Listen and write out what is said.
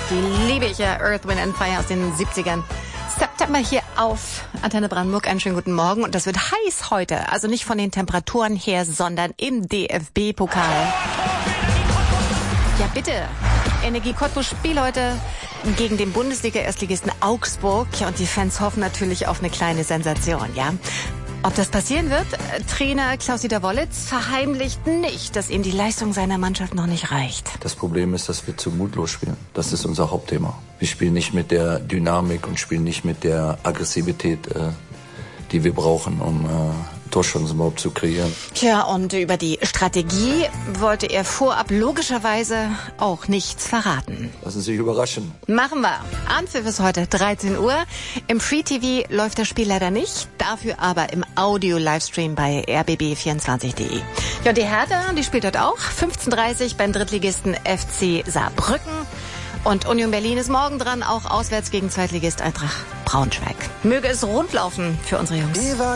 Die liebe ich ja, Earth, Wind and Fire aus den 70ern. September hier auf Antenne Brandenburg. Einen schönen guten Morgen. Und das wird heiß heute. Also nicht von den Temperaturen her, sondern im DFB-Pokal. Ja, bitte. Energie Cottbus spielt heute gegen den Bundesliga-Erstligisten Augsburg. Ja, und die Fans hoffen natürlich auf eine kleine Sensation, ja. Ob das passieren wird? Trainer Klaus-Dieter Wollitz verheimlicht nicht, dass ihm die Leistung seiner Mannschaft noch nicht reicht. Das Problem ist, dass wir zu mutlos spielen. Das ist unser Hauptthema. Wir spielen nicht mit der Dynamik und spielen nicht mit der Aggressivität, die wir brauchen, um Torchancen überhaupt zu kreieren. Tja, und über die Strategie wollte er vorab logischerweise auch nichts verraten. Lassen Sie sich überraschen. Machen wir. Anpfiff ist heute 13 Uhr. Im Free-TV läuft das Spiel leider nicht, dafür aber im Audio-Livestream bei rbb24.de. Ja, und die Hertha, die spielt heute auch 15:30 Uhr beim Drittligisten FC Saarbrücken. Und Union Berlin ist morgen dran, auch auswärts gegen Zweitligist Eintracht Braunschweig. Möge es rund laufen für unsere Jungs.